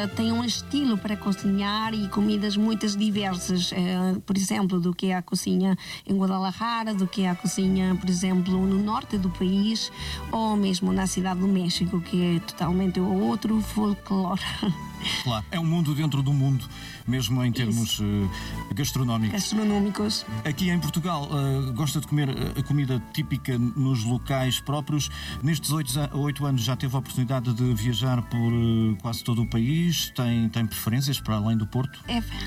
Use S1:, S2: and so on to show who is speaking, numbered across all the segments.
S1: tem um estilo para cozinhar e comidas muitas diversas, por exemplo, do que é a cozinha em Guadalajara, do que é a cozinha, por exemplo, no norte do país, ou mesmo na cidade do México, que é totalmente outro folclore.
S2: Claro, é um mundo dentro do mundo, mesmo em termos
S1: gastronómicos.
S2: Aqui em Portugal, gosta de comer a comida típica nos locais próprios. Nestes 8 anos já teve a oportunidade de viajar por quase todo o país? Tem preferências para além do Porto?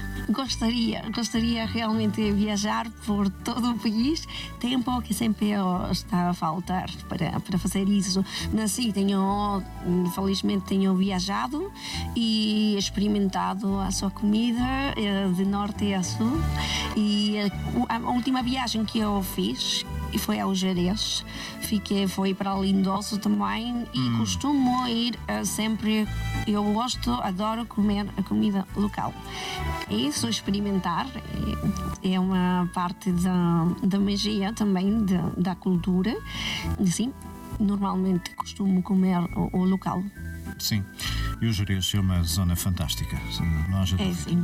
S1: Gostaria realmente de viajar por todo o país. Tempo que sempre está a faltar para fazer isso. Mas sim, felizmente tenho viajado e experimentado a sua comida de norte a sul. E a última viagem que eu fiz foi ao Jerez. Foi para Lindoso também e costumo ir sempre. Eu adoro comer a comida local. Isso, experimentar, é uma parte da magia também, da cultura. Sim, normalmente costumo comer o local.
S2: Sim, e o Jerez é uma zona fantástica, não haja dúvida.
S1: Sim.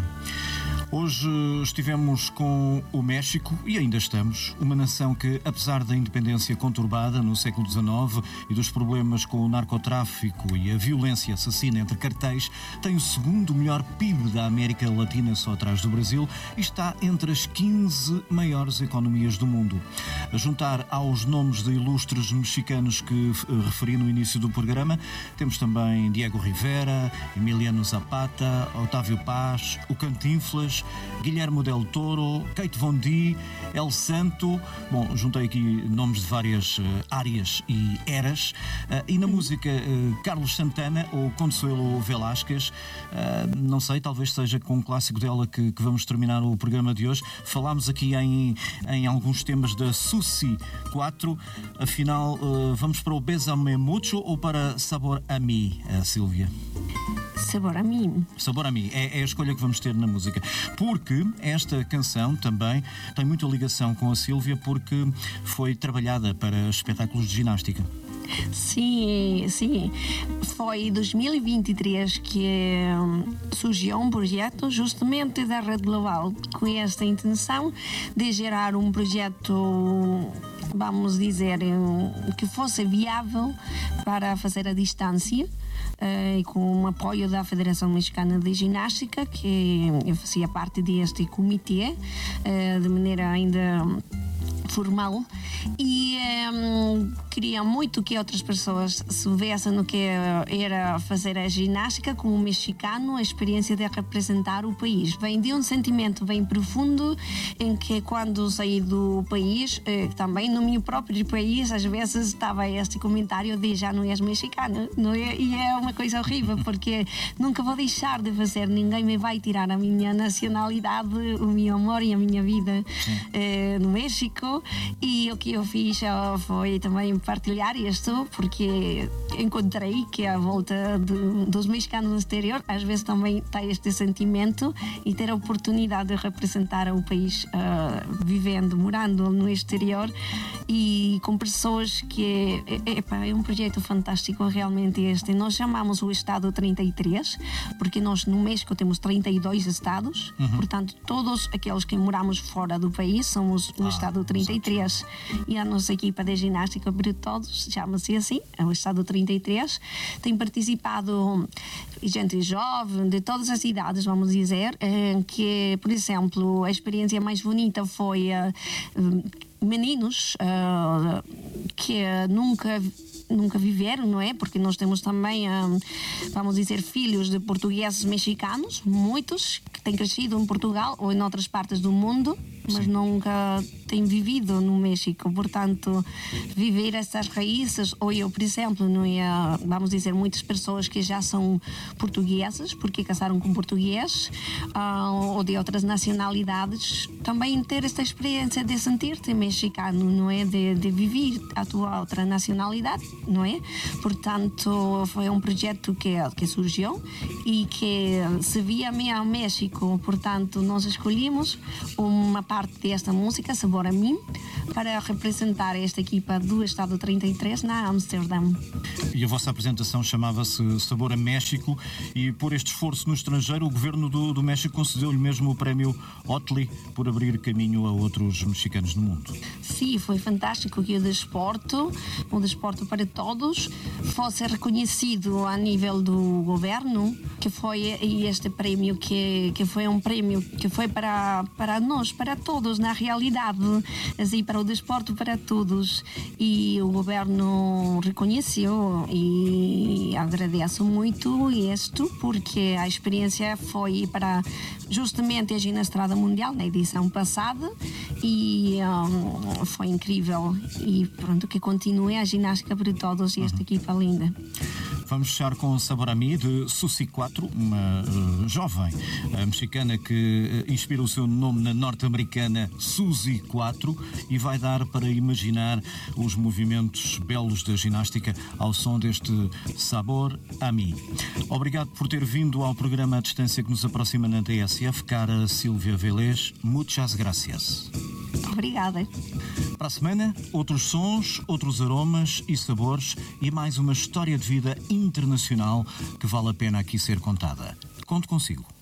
S2: Hoje estivemos com o México e ainda estamos, uma nação que, apesar da independência conturbada no século XIX e dos problemas com o narcotráfico e a violência assassina entre cartéis, tem o segundo melhor PIB da América Latina, só atrás do Brasil, e está entre as 15 maiores economias do mundo. A juntar aos nomes de ilustres mexicanos que referi no início do programa, temos também Diego Rivera, Emiliano Zapata, Otávio Paz, o Cantinflas, Guillermo del Toro, Kate Von D, El Santo. Bom, juntei aqui nomes de várias áreas e eras. E na música, Carlos Santana ou Consuelo Velázquez. Não sei, talvez seja com um clássico dela que vamos terminar o programa de hoje. Falámos aqui em alguns temas da Susi 4. Afinal, vamos para o Bésame Mucho ou para Sabor a Mí, Sílvia?
S1: Sabor a Mí.
S2: Sabor a Mí é a escolha que vamos ter na música. Porque esta canção também tem muita ligação com a Sílvia, porque foi trabalhada para espetáculos de ginástica.
S1: Sim. Foi em 2023 que surgiu um projeto justamente da Rede Global com esta intenção de gerar um projeto, vamos dizer, que fosse viável para fazer a distância, e com o apoio da Federação Mexicana de Ginástica, que eu fazia parte deste comitê de maneira ainda formal, e queria muito que outras pessoas soubessem no que era fazer a ginástica como mexicano, a experiência de representar o país. Vem de um sentimento bem profundo em que quando saí do país, também no meu próprio país, às vezes estava este comentário de já não és mexicano, não é? E é uma coisa horrível, porque nunca vou deixar de fazer, ninguém me vai tirar a minha nacionalidade, o meu amor e a minha vida no México. E o que eu fiz foi também partilhar isto, porque encontrei que à volta dos mexicanos no exterior às vezes também está este sentimento, e ter a oportunidade de representar o país vivendo, morando no exterior e com pessoas que é um projeto fantástico realmente este. Nós chamamos o Estado 33, porque nós no México temos 32 estados, portanto todos aqueles que moramos fora do país somos no Estado 33, e a nossa equipa de ginástica para todos chama-se assim, é o Estado 33. Tem participado gente jovem de todas as idades, vamos dizer, que, por exemplo, a experiência mais bonita foi meninos que nunca viveram, não é? Porque nós temos também, vamos dizer, filhos de portugueses mexicanos, muitos que têm crescido em Portugal ou em outras partes do mundo, mas sim, nunca têm vivido no México. Portanto, viver essas raízes, ou eu, por exemplo, não é? Vamos dizer, muitas pessoas que já são portuguesas porque casaram com português, ou de outras nacionalidades, também ter esta experiência de sentir-te mexicano, não é? De viver a tua outra nacionalidade, não é? Portanto, foi um projeto que surgiu e que se via ao México. Portanto, nós escolhemos uma parte desta música, Sabor Sabor a Mim, para representar esta equipa do Estado 33 na Amsterdã.
S2: E a vossa apresentação chamava-se Sabor a México, e por este esforço no estrangeiro o governo do México concedeu-lhe mesmo o prémio Otley por abrir caminho a outros mexicanos no mundo.
S1: Sim, foi fantástico que o desporto para todos, fosse reconhecido a nível do governo, que foi este prémio que foi um prémio que foi para nós, para todos, na realidade, assim, para o desporto para todos. E o governo reconheceu e agradeço muito isto, porque a experiência foi para justamente a Ginestrada Mundial na edição passada e foi incrível. E pronto, que continue a ginástica para todos e esta equipa linda.
S2: Vamos fechar com Sabor a Mim, de Susi 4, uma jovem mexicana que inspira o seu nome na norte-americana Suzy 4 e vai dar para imaginar os movimentos belos da ginástica ao som deste Sabor a Mim. Obrigado por ter vindo ao programa à distância que nos aproxima na TSF, cara Sílvia Velez. Muchas gracias.
S1: Obrigada.
S2: Para a semana, outros sons, outros aromas e sabores e mais uma história de vida internacional que vale a pena aqui ser contada. Conto consigo.